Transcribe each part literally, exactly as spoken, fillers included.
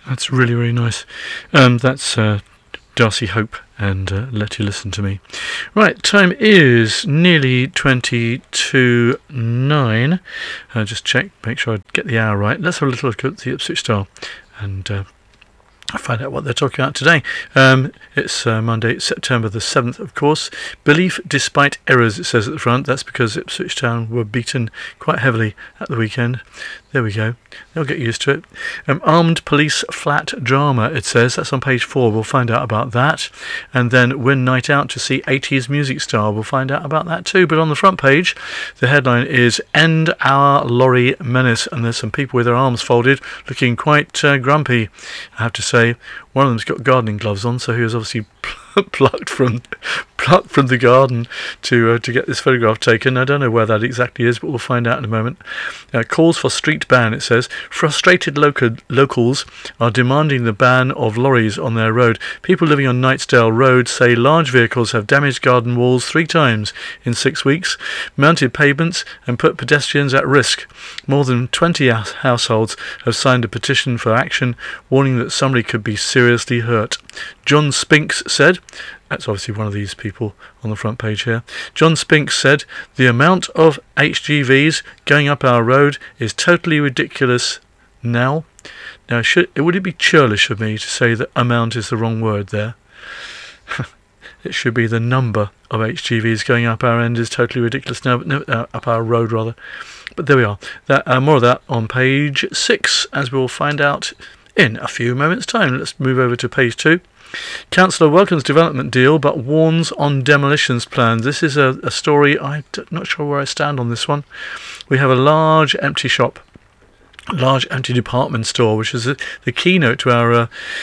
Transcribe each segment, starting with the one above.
That's really, really nice. Um, that's uh, Darcy Hope and uh, Let You Listen to Me. Right, time is nearly twenty to nine. Uh, just check, make sure I get the hour right. Let's have a little look at the Ipswich Star and uh, find out what they're talking about today. Um, it's uh, Monday, September the seventh, of course. Belief despite errors, it says at the front. That's because Ipswich Town were beaten quite heavily at the weekend. There we go. They'll get used to it. Um, armed police flat drama, it says. That's on page four. We'll find out about that. And then win night out to see eighties music star. We'll find out about that too. But on the front page, the headline is End Our Lorry Menace. And there's some people with their arms folded looking quite uh, grumpy, I have to say. One of them's got gardening gloves on, so he was obviously plucked from plucked from the garden to uh, to get this photograph taken. I don't know where that exactly is, but we'll find out in a moment. Uh, calls for street ban, it says. Frustrated local locals are demanding the ban of lorries on their road. People living on Knightsdale Road say large vehicles have damaged garden walls three times in six weeks, mounted pavements and put pedestrians at risk. More than twenty households have signed a petition for action, warning that somebody could be seriously hurt. John Spinks said, that's obviously one of these people on the front page here. John Spinks said, the amount of H G Vs going up our road is totally ridiculous now. Now, should, would it be churlish of me to say that amount is the wrong word there? It should be the number of H G Vs going up our end is totally ridiculous now, no, uh, up our road rather. But there we are. That, uh, more of that on page six, as we'll find out in a few moments' time. Let's move over to page two. Councillor welcomes development deal but warns on demolitions plans. This is a, a story, I'm not sure where I stand on this one. We have a large empty shop, large empty department store, which is a, the keynote to our, uh,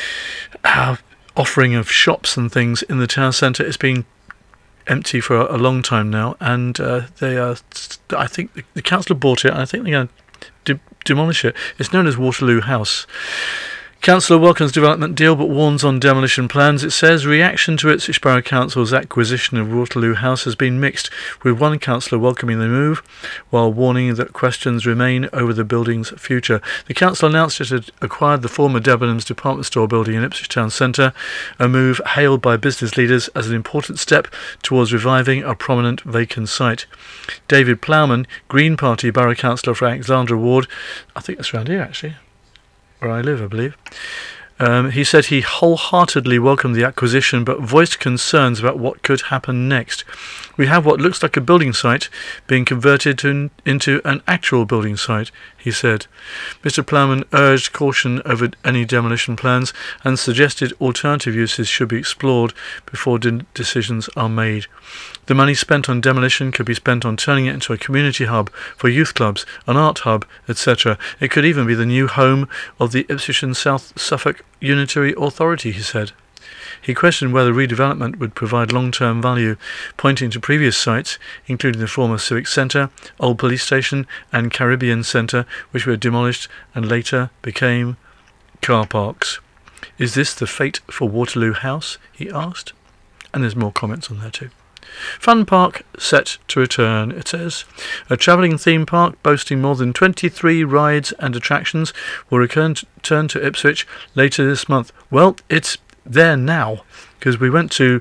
our offering of shops and things in the town centre. It's been empty for a, a long time now, and uh, they are, I think the, the council bought it, and I think they're going to de- demolish it. It's known as Waterloo House. Councillor welcomes development deal but warns on demolition plans. It says reaction to Ipswich Borough Council's acquisition of Waterloo House has been mixed, with one councillor welcoming the move while warning that questions remain over the building's future. The council announced it had acquired the former Debenhams department store building in Ipswich Town Centre, a move hailed by business leaders as an important step towards reviving a prominent vacant site. David Ploughman, Green Party Borough Councillor for Alexandra Ward, I think that's around here actually, where I live, I believe. Um, he said he wholeheartedly welcomed the acquisition but voiced concerns about what could happen next. We have what looks like a building site being converted to, into an actual building site, he said. Mister Ploughman urged caution over any demolition plans and suggested alternative uses should be explored before de- decisions are made. The money spent on demolition could be spent on turning it into a community hub for youth clubs, an art hub, et cetera. It could even be the new home of the Ipswich and South Suffolk Unitary Authority, he said. He questioned whether redevelopment would provide long-term value, pointing to previous sites, including the former Civic Centre, Old Police Station and Caribbean Centre, which were demolished and later became car parks. Is this the fate for Waterloo House? He asked. And there's more comments on there too. Fun Park set to return, it says. A travelling theme park boasting more than twenty-three rides and attractions will return to, turn to Ipswich later this month. Well, it's there now, because we went to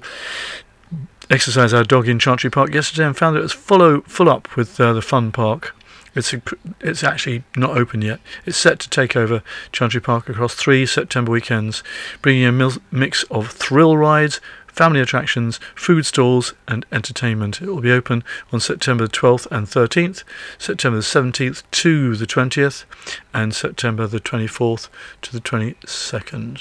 exercise our dog in Chantry Park yesterday and found that it was full, full up with uh, the Fun Park. It's a, it's actually not open yet. It's set to take over Chantry Park across three September weekends, bringing a mil- mix of thrill rides, family attractions, food stalls and entertainment. It will be open on September the twelfth and thirteenth, September the seventeenth to the twentieth and September the twenty-fourth to the twenty-second.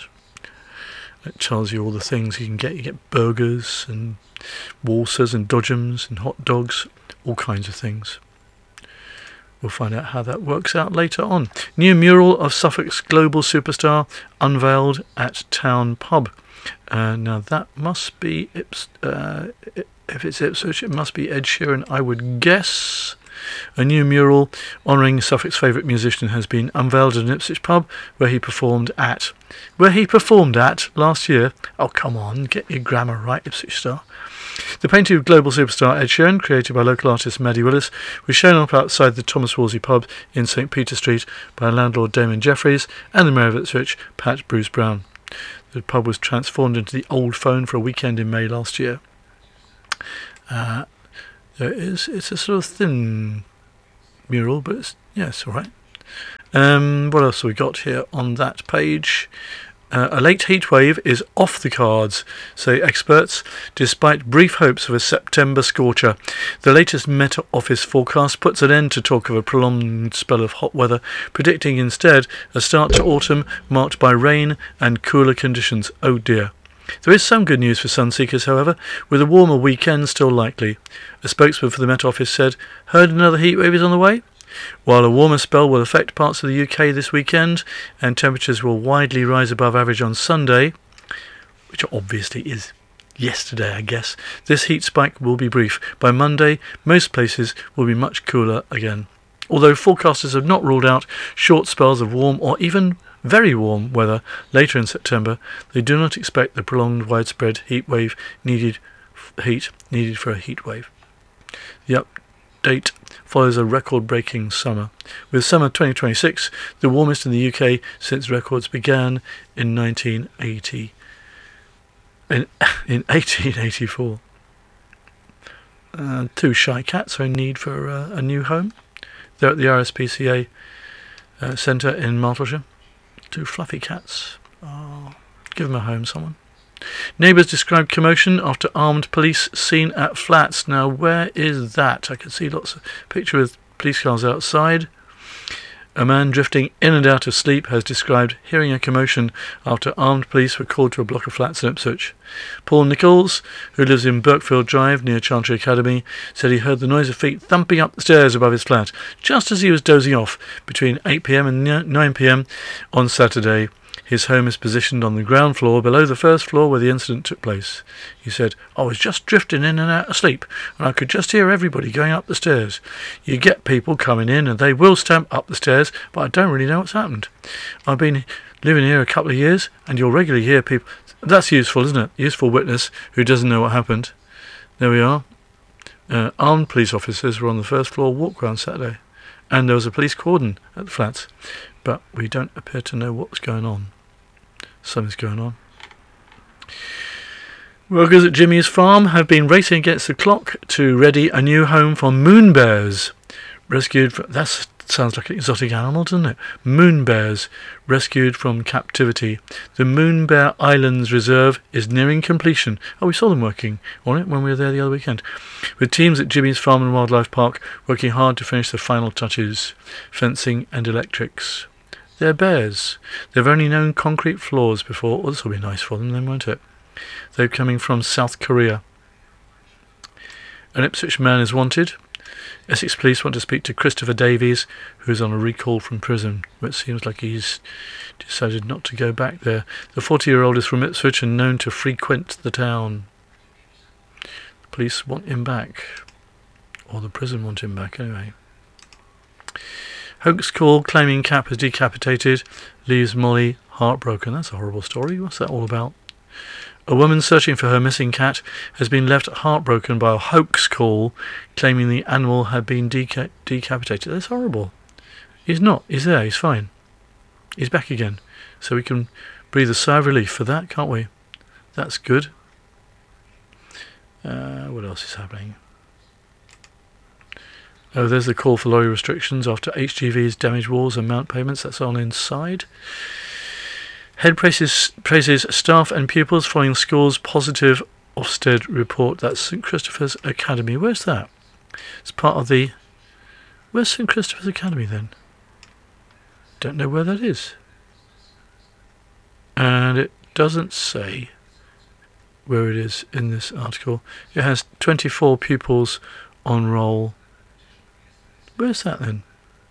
It tells you all the things you can get. You get burgers and waltzers and dodgems and hot dogs, all kinds of things. We'll find out how that works out later on. New mural of Suffolk's global superstar unveiled at Town Pub. Uh, now that must be, Ips- uh, if it's Ipswich, it must be Ed Sheeran, I would guess. A new mural honouring Suffolk's favourite musician has been unveiled at an Ipswich pub where he performed at. Where he performed at last year. Oh, come on, get your grammar right, Ipswich Star. The painting of global superstar Ed Sheeran, created by local artist Maddie Willis, was shown up outside the Thomas Wolsey pub in St Peter Street by landlord Damon Jeffries and the Mayor of Ipswich, Pat Bruce Brown. The pub was transformed into the Old Phone for a weekend in May last year. Uh, there is, it's a sort of thin mural, but it's, yeah, it's all right. Um, what else have we got here on that page? Uh, a late heat wave is off the cards, say experts, despite brief hopes of a September scorcher. The latest Met Office forecast puts an end to talk of a prolonged spell of hot weather, predicting instead a start to autumn marked by rain and cooler conditions. Oh dear. There is some good news for sun seekers, however, with a warmer weekend still likely. A spokesman for the Met Office said, "Heard another heat wave is on the way?" While a warmer spell will affect parts of the U K this weekend, and temperatures will widely rise above average on Sunday, which obviously is yesterday, I guess, this heat spike will be brief. By Monday, most places will be much cooler again. Although forecasters have not ruled out short spells of warm or even very warm weather later in September, they do not expect the prolonged widespread heat wave needed heat needed for a heat wave. The update follows a record-breaking summer, with summer twenty twenty-six the warmest in the U K since records began in nineteen eighty. In, in eighteen eighty-four. Uh, two shy cats are in need for uh, a new home. They're at the R S P C A uh, Centre in Martlesham. Two fluffy cats. Oh, give them a home, someone. Neighbours described commotion after armed police seen at flats. Now, where is that? I can see lots of pictures with police cars outside. A man drifting in and out of sleep has described hearing a commotion after armed police were called to a block of flats in Ipswich. Paul Nichols, who lives in Birkfield Drive near Chantry Academy, said he heard the noise of feet thumping up the stairs above his flat just as he was dozing off between eight p m and nine p m on Saturday. His home is positioned on the ground floor below the first floor where the incident took place. He said, "I was just drifting in and out of sleep, and I could just hear everybody going up the stairs. You get people coming in and they will stamp up the stairs, but I don't really know what's happened. I've been living here a couple of years, and you'll regularly hear people..." That's useful, isn't it? Useful witness who doesn't know what happened. There we are. Uh, armed police officers were on the first floor walk round Saturday, and there was a police cordon at the flats, but we don't appear to know what's going on. Something's going on. Workers at Jimmy's farm have been racing against the clock to ready a new home for moon bears. Rescued from... That sounds like an exotic animal, doesn't it? Moon bears rescued from captivity. The Moon Bear Islands Reserve is nearing completion. Oh, we saw them working on it when we were there the other weekend. With teams at Jimmy's Farm and Wildlife Park working hard to finish the final touches. Fencing and electrics. They're bears. They've only known concrete floors before. Well, this will be nice for them then, won't it? They're coming from South Korea. An Ipswich man is wanted. Essex Police want to speak to Christopher Davies, who's on a recall from prison. It seems like he's decided not to go back there. The forty-year-old is from Ipswich and known to frequent the town. The police want him back. Or the prison want him back, anyway. Hoax call claiming Cap has decapitated leaves Molly heartbroken. That's a horrible story. What's that all about? A woman searching for her missing cat has been left heartbroken by a hoax call claiming the animal had been deca- decapitated. That's horrible. He's not. He's there. He's fine. He's back again. So we can breathe a sigh of relief for that, can't we? That's good. Uh, what else is happening? Oh, there's the call for lorry restrictions after H G V's damaged walls and mount payments. That's on inside. Head praises, praises staff and pupils following school's positive Ofsted report. That's St Christopher's Academy. Where's that? It's part of the... Where's St Christopher's Academy then? Don't know where that is. And it doesn't say where it is in this article. It has twenty-four pupils on roll. Where's that then?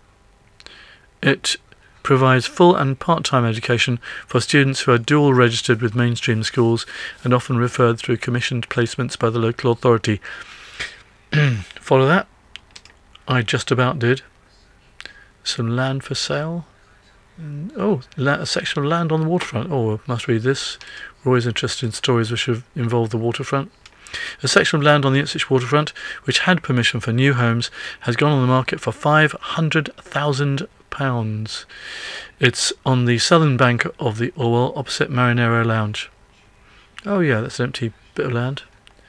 It provides full and part-time education for students who are dual registered with mainstream schools and often referred through commissioned placements by the local authority. Follow that? I just about did. Some land for sale. And, oh, la- a section of land on the waterfront. Oh, I must read this. We're always interested in stories which have involved the waterfront. A section of land on the Ipswich waterfront, which had permission for new homes, has gone on the market for five hundred thousand pounds. It's on the southern bank of the Orwell, opposite Marinero Lounge. Oh yeah, that's an empty bit of land.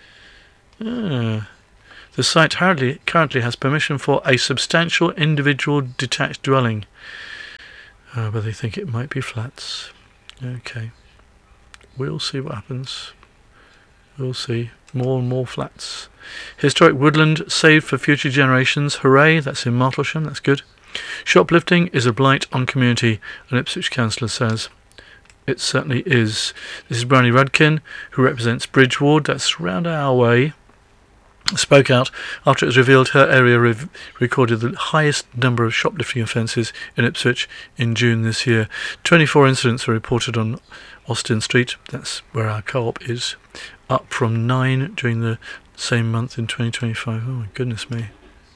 Ah. The site currently, currently has permission for a substantial individual detached dwelling. Uh, but they think it might be flats. Okay. We'll see what happens. We'll see. More and more flats. Historic woodland saved for future generations. Hooray, that's in Martlesham, that's good. Shoplifting is a blight on community, an Ipswich councillor says. It certainly is. This is Brownie Rudkin, who represents Bridge Ward, that's round our way. Spoke out after it was revealed her area rev- recorded the highest number of shoplifting offences in Ipswich in June this year. twenty-four incidents were reported on Austin Street, that's where our co-op is, up from nine during the same month in twenty twenty-five. Oh my goodness me.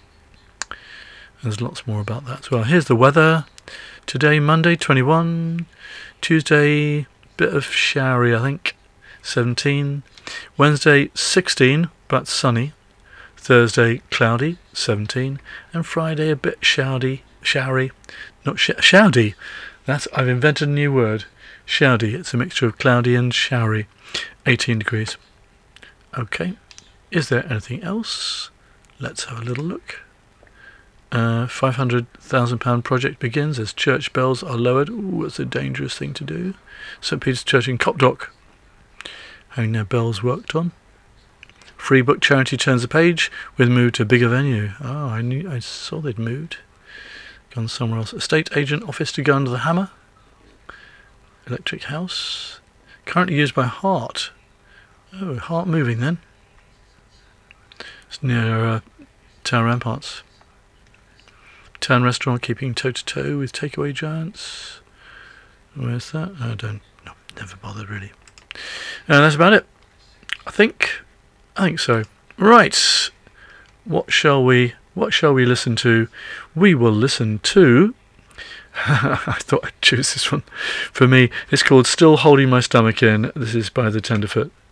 There's lots more about that as well. Here's the weather. Today, Monday, twenty-one. Tuesday, bit of showery, I think, seventeen. Wednesday, sixteen, but sunny. Thursday, cloudy, seventeen. And Friday, a bit showdy, showery. Not sh- showdy. That's, I've invented a new word. Showdy. It's a mixture of cloudy and showery. eighteen degrees. Okay. Is there anything else? Let's have a little look. Uh, five hundred thousand pounds project begins as church bells are lowered. Ooh, that's a dangerous thing to do. St Peter's Church in Copdock having their bells worked on. Free Book Charity turns the page with move to bigger venue. Oh, I knew, I saw they'd moved. Gone somewhere else. Estate agent office to go under the hammer. Electric house. Currently used by Hart. Oh, Hart moving then. It's near uh, Town Ramparts. Town restaurant keeping toe to toe with takeaway giants. Where's that? I don't. No, never bothered really. And that's about it. I think. I think so. Right. What shall we? What shall we listen to? We will listen to. I thought I'd choose this one. For me, it's called "Still Holding My Stomach In." This is by the Tenderfoot.